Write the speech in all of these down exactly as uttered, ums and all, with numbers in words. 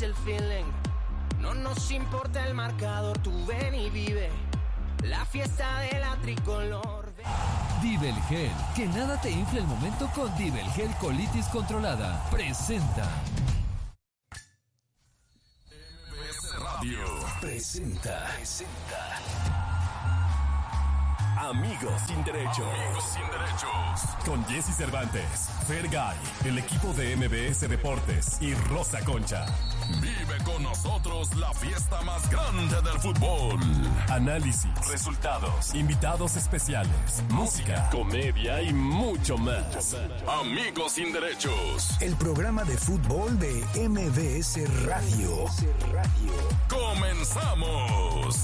el feeling. No nos importa el marcador, tú ven y vive la fiesta de la tricolor. Divel Gel, que nada te infle el momento con Divel Gel Colitis Controlada. Presenta. M B S Radio presenta. presenta. Amigos sin derechos. Amigos sin derechos. Con Jesse Cervantes, Fergay, el equipo de M B S Deportes y Rosa Concha. Vive con nosotros la fiesta más grande del fútbol. Análisis, resultados, invitados especiales, música, comedia y mucho más. Amigos sin derechos. El programa de fútbol de M B S Radio. ¡Comenzamos!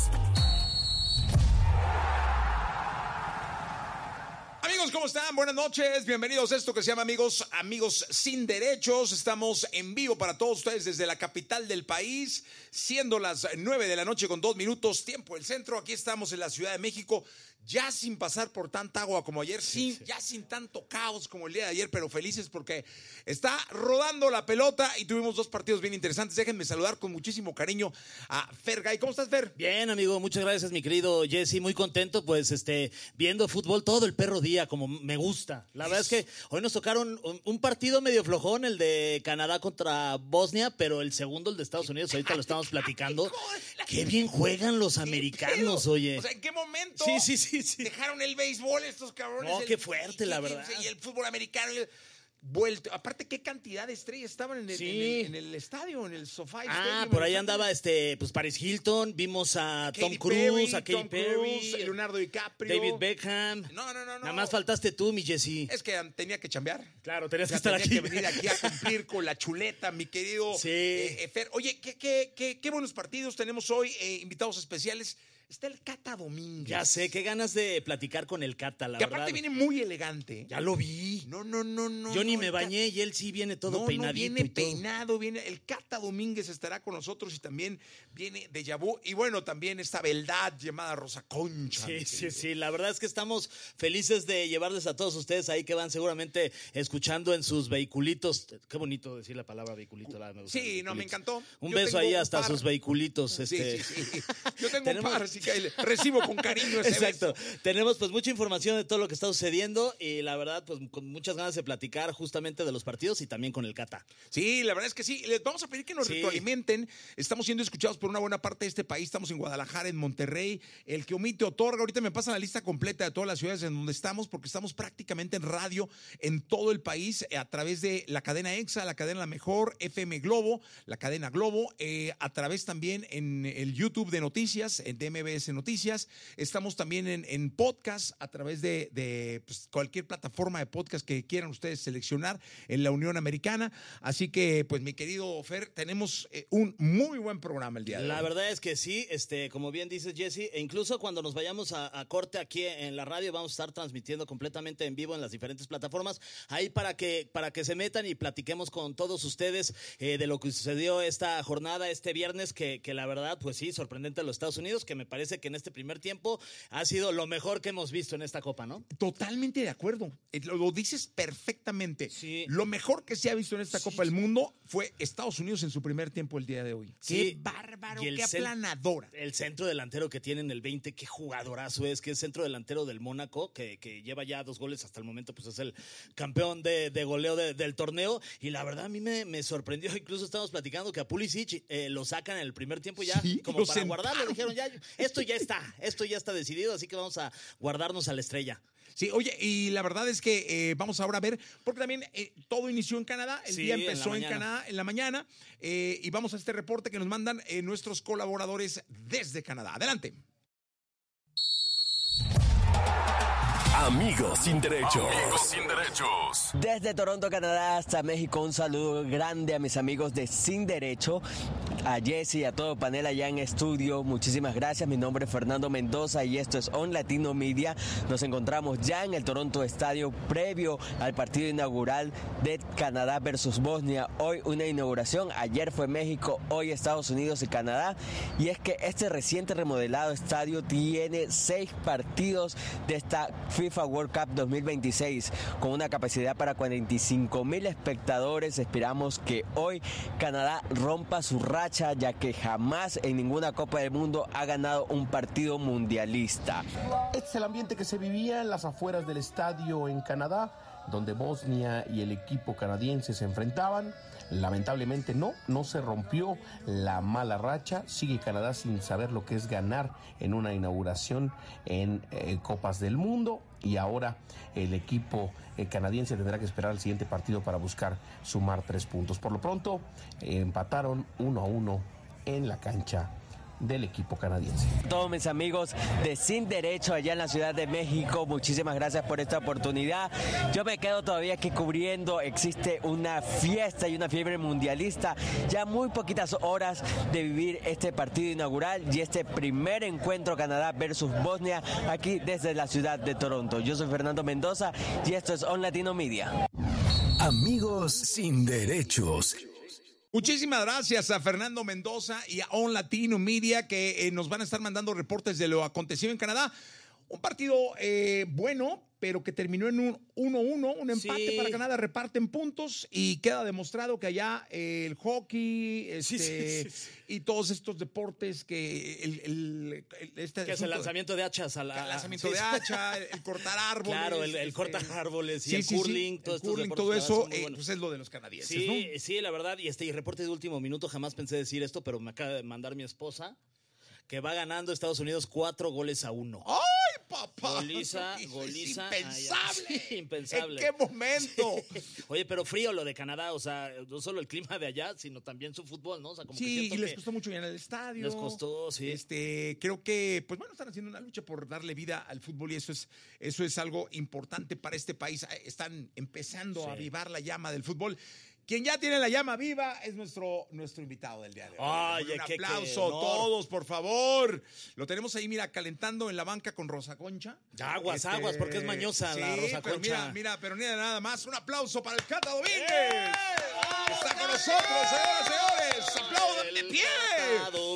Amigos, ¿cómo están? Buenas noches, bienvenidos a esto que se llama Amigos, Amigos Sin Derechos. Estamos en vivo para todos ustedes desde la capital del país, siendo las nueve de la noche con dos minutos, tiempo del centro. Aquí estamos en la Ciudad de México, ya sin pasar por tanta agua como ayer, sí, sí. ya sin tanto caos como el día de ayer, pero felices porque está rodando la pelota y tuvimos dos partidos bien interesantes. Déjenme saludar con muchísimo cariño a Fergay. ¿Cómo estás, Fer? Bien, amigo, muchas gracias, mi querido Jesse. Muy contento, pues, este, viendo fútbol todo el perro día, como me gusta. La verdad es que hoy nos tocaron un, un partido medio flojón, el de Canadá contra Bosnia, pero el segundo, el de Estados Unidos, ahorita lo estamos platicando. Qué bien juegan los americanos, oye. O sea, ¿en qué momento? Sí, sí, sí. Sí, sí. Dejaron el béisbol estos cabrones. No, el, qué fuerte, la verdad. Y el fútbol americano. El, vuelto. Aparte, qué cantidad de estrellas estaban en el, sí. en el, en el estadio, en el SoFi Ah, Stadium, por ahí andaba este, pues Paris Hilton, vimos a Tom Cruise, a Katy Tom Perry, Cruise, Leonardo DiCaprio, David Beckham. No, no, no, no. Nada más faltaste tú, mi Jesse. Es que tenía que chambear. Claro, tenías o sea, que estar tenía aquí. que venir aquí a cumplir con la chuleta, mi querido sí. eh, Fer. Oye, qué, qué, qué, qué buenos partidos tenemos hoy, eh, invitados especiales. Está el Cata Domínguez. Ya sé, qué ganas de platicar con el Cata, la que verdad. aparte viene muy elegante. Ya lo vi. No, no, no, no. Yo ni no, me bañé y él sí viene todo no, peinadito. No, viene y todo. peinado, viene. El Cata Domínguez estará con nosotros y también viene de Yabú. Y bueno, también esta beldad llamada Rosa Concha. Sí, sí, sí. La verdad es que estamos felices de llevarles a todos ustedes ahí que van seguramente escuchando en sus vehiculitos. Qué bonito decir la palabra vehiculito. La, me gusta, sí, no, me encantó. Un Yo beso ahí hasta un sus vehiculitos. Este. Sí, sí, sí. Yo tengo Tenemos... un par, así que recibo con cariño ese Exacto. beso. Tenemos pues mucha información de todo lo que está sucediendo y la verdad pues con muchas ganas de platicar justamente de los partidos y también con el Cata. Sí, la verdad es que sí. Les vamos a pedir que nos sí. retroalimenten. Estamos siendo escuchados por una buena parte de este país. Estamos en Guadalajara, en Monterrey. El que omite otorga. Ahorita me pasan la lista completa de todas las ciudades en donde estamos porque estamos prácticamente en radio en todo el país a través de la cadena EXA, la cadena La Mejor, F M Globo, la cadena Globo, eh, a través también en el YouTube de Noticias, en M B S Noticias. Estamos también en, en podcast a través de, de pues, cualquier plataforma de podcast que quieran ustedes seleccionar en la Unión Americana. Así que, pues, mi querido Fer, tenemos eh, un muy buen programa el día de hoy. La verdad es que sí, este, como bien dices, Jesse, e incluso cuando nos vayamos a, a corte aquí en la radio vamos a estar transmitiendo completamente en vivo en las diferentes plataformas, ahí para que, para que se metan y platiquemos con todos ustedes eh, de lo que sucedió esta jornada, este viernes, que, que la verdad, pues sí, sorprendente a los Estados Unidos, que me parece que en este primer tiempo ha sido lo mejor que hemos visto en esta Copa, ¿no? Totalmente de acuerdo. Lo, lo dices perfectamente. Sí. Lo mejor que se ha visto en esta sí. Copa del Mundo fue Estados Unidos en su primer tiempo el día de hoy. Sí. Qué bárbaro, qué aplanadora. El centro delantero que tiene en el veinte, qué jugadorazo es, que es centro delantero del Mónaco, que, que lleva ya dos goles hasta el momento, pues es el campeón de, de goleo de, del torneo. Y la verdad a mí me, me sorprendió, incluso estábamos platicando que a Pulisic eh, lo sacan en el primer tiempo ya, sí, como para sentaron. guardarlo. Dijeron, ya, esto ya está, esto ya está decidido, así que vamos a guardarnos a la estrella. Sí, oye, y la verdad es que eh, vamos ahora a ver, porque también eh, todo inició en Canadá, el sí, día empezó en, en Canadá en la mañana, eh, y vamos a este reporte que nos mandan eh, nuestros colaboradores desde Canadá. Adelante. Amigos sin derechos. Amigos sin derechos. Desde Toronto, Canadá hasta México, un saludo grande a mis amigos de Sin Derecho, a Jesse y a todo panel allá en estudio. Muchísimas gracias. Mi nombre es Fernando Mendoza y esto es On Latino Media. Nos encontramos ya en el Toronto Estadio previo al partido inaugural de Canadá versus Bosnia. Hoy una inauguración, ayer fue México, hoy Estados Unidos y Canadá. Y es que este reciente remodelado estadio tiene seis partidos de esta FIFA World Cup dos mil veintiséis con una capacidad para cuarenta y cinco mil espectadores. Esperamos que hoy Canadá rompa su racha, ya que jamás en ninguna Copa del Mundo ha ganado un partido mundialista. Este es el ambiente que se vivía en las afueras del estadio en Canadá, donde Bosnia y el equipo canadiense se enfrentaban. Lamentablemente no, no se rompió la mala racha. Sigue Canadá sin saber lo que es ganar en una inauguración en eh, Copas del Mundo. Y ahora el equipo eh, canadiense tendrá que esperar al siguiente partido para buscar sumar tres puntos. Por lo pronto, eh, empataron uno a uno en la cancha del equipo canadiense. Todos mis amigos de Sin Derecho allá en la Ciudad de México, muchísimas gracias por esta oportunidad. Yo me quedo todavía aquí cubriendo. Existe una fiesta y una fiebre mundialista. Ya muy poquitas horas de vivir este partido inaugural y este primer encuentro Canadá versus Bosnia aquí desde la ciudad de Toronto. Yo soy Fernando Mendoza y esto es On Latino Media. Amigos sin derechos. Muchísimas gracias a Fernando Mendoza y a On Latino Media que eh, nos van a estar mandando reportes de lo acontecido en Canadá. Un partido eh, bueno, pero que terminó en un uno uno, un empate sí. para Canadá, reparten puntos y queda demostrado que allá eh, el hockey este, sí, sí, sí, sí. y todos estos deportes que el, el, el este que es el lanzamiento de hachas a la el lanzamiento sí, de hacha, el, el cortar árboles, claro, el, el este, cortar árboles y sí, el sí, curling, sí, todo, el curling, todo eso, eh, pues es lo de los canadienses, sí, ¿no? Sí, la verdad, y este y reporte de último minuto, jamás pensé decir esto, pero me acaba de mandar mi esposa que va ganando Estados Unidos cuatro goles a uno. ¡Ay, papá! Goliza, es goliza. Impensable. Ay, sí, impensable. ¿En qué momento? Oye, pero frío lo de Canadá, o sea, no solo el clima de allá, sino también su fútbol, ¿no? O sea, como que sí, siento y les que costó mucho llenar el estadio. les costó, sí. Este, creo que, pues bueno, están haciendo una lucha por darle vida al fútbol y eso es, eso es algo importante para este país. Están empezando Sí. a avivar la llama del fútbol. Quien ya tiene la llama viva es nuestro, nuestro invitado del día de hoy. Oye, un qué- aplauso qué a honor. todos, por favor. Lo tenemos ahí, mira, calentando en la banca con Rosa Concha. Aguas, aguas, porque es mañosa la sí, Rosa pero Concha. Mira, mira, pero mira nada más. Un aplauso para el Cata Domínguez. Está con nosotros, señoras y señores. Aplaudan de El pie. Cata